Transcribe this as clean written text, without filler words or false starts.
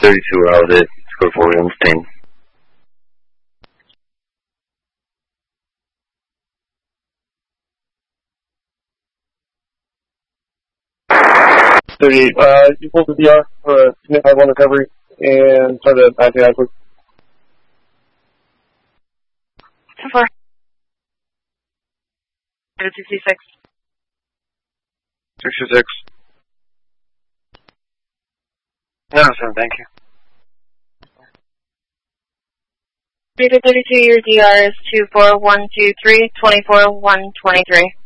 32 out of it. Score 4 on stain. You pulled the DR for a 5-1 recovery and started at acting outward. 10-4. 66. 66. No, sir, thank you. 32, your DR is 24123, 24-123.